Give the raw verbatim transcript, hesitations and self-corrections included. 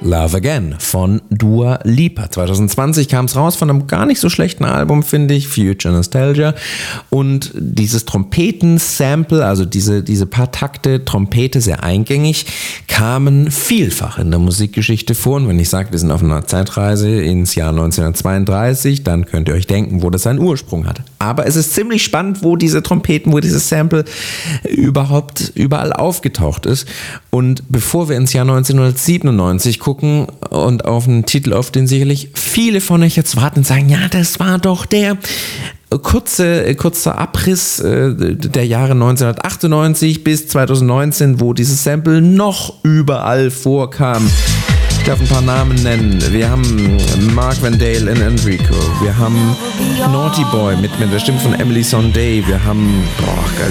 Love Again von Dua Lipa. zwanzig zwanzig kam es raus von einem gar nicht so schlechten Album, finde ich, Future Nostalgia. Und dieses Trompeten-Sample, also diese, diese paar Takte Trompete, sehr eingängig, kamen vielfach in der Musikgeschichte vor. Und wenn ich sage, wir sind auf einer Zeitreise ins Jahr neunzehnhundertzweiunddreißig, dann könnt ihr euch denken, wo das seinen Ursprung hat. Aber es ist ziemlich spannend, wo diese Trompeten, wo dieses Sample überhaupt überall aufgetaucht ist. Und bevor wir ins Jahr neunzehnhundertsiebenundneunzig gucken und auf einen Titel, auf den sicherlich viele von euch jetzt warten und sagen, ja, das war doch der kurze, kurzer Abriss äh, der Jahre neunzehnhundertachtundneunzig bis zweitausendneunzehn, wo dieses Sample noch überall vorkam. Ich darf ein paar Namen nennen. Wir haben Mark Van Dale und Enrico. Wir haben Naughty Boy mit, mit der Stimme von Emily Sondé. Wir haben boah,